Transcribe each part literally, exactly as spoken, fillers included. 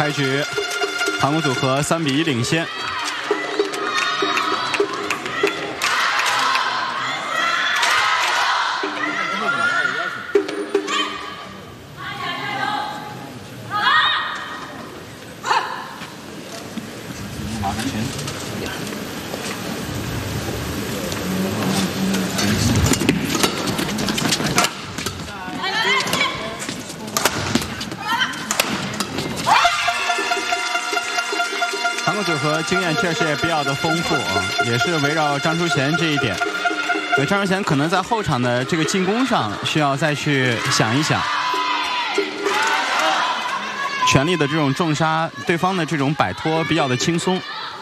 开局，韩国组合三比一领先。韩国组合经验确实也比较的丰富啊，也是围绕张淑贤这一点。张淑贤可能在后场的这个进攻上需要再去想一想，全力的这种重杀，对方的这种摆脱比较的轻松。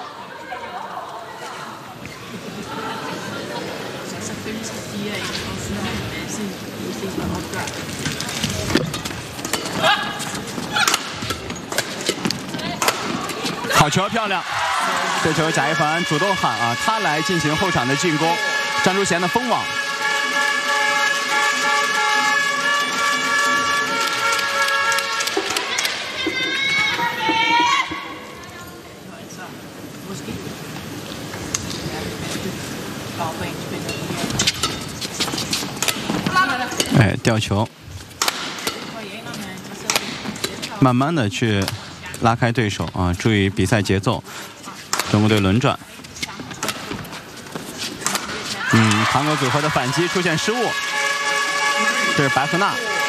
好球，漂亮！这球贾一凡主动喊啊，他来进行后场的进攻。张淑贤的封网，哎，吊球，慢慢的去拉开对手啊，注意比赛节奏。中国队轮转，嗯，韩国组合的反击出现失误，这是白赫娜。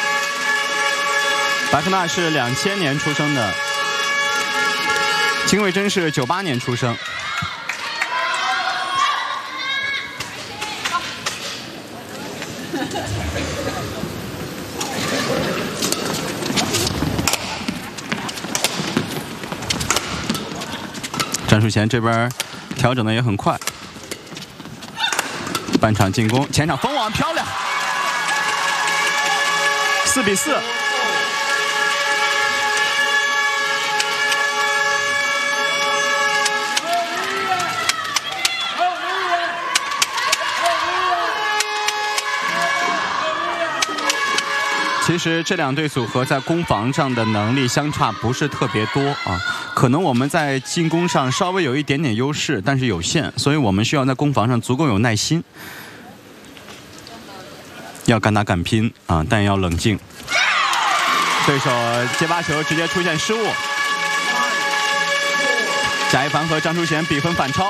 白赫娜是两千年出生的，金惠珍是九八年出生。张淑贤这边调整的也很快，半场进攻，前场封网漂亮，四比四。其实这两队组合在攻防上的能力相差不是特别多啊，可能我们在进攻上稍微有一点点优势，但是有限，所以我们需要在攻防上足够有耐心，要敢打敢拼啊，但要冷静。对手接发球直接出现失误，贾一凡和张淑贤比分反超。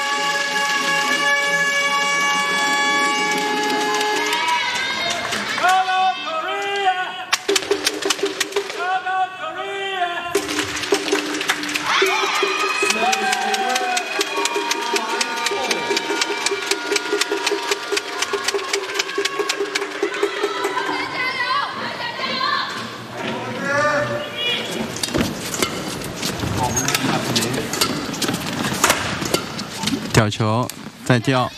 吊球，再吊，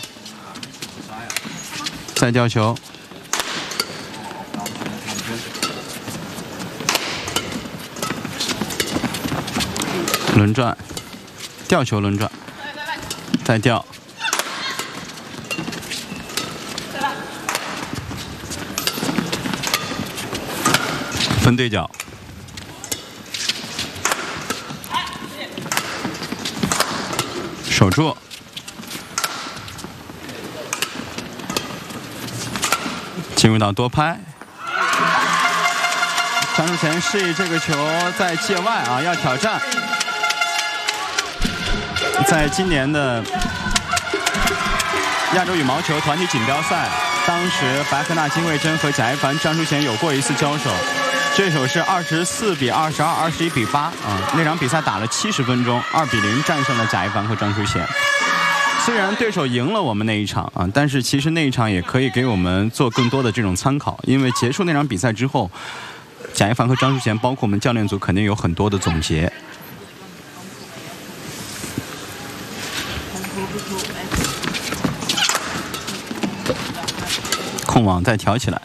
再吊球，轮转，吊球轮转，再吊，分对角。守住，进入到多拍。张淑贤示意这个球在界外啊，要挑战。在今年的亚洲羽毛球团体锦标赛，当时白赫娜、金惠珍和贾一凡、张淑贤有过一次交手。这手是二十四比二十二，二十一比八啊！那场比赛打了七十分钟，二比零战胜了贾一凡和张淑贤。虽然对手赢了我们那一场啊，但是其实那一场也可以给我们做更多的这种参考，因为结束那场比赛之后，贾一凡和张淑贤，包括我们教练组，肯定有很多的总结。控网再挑起来。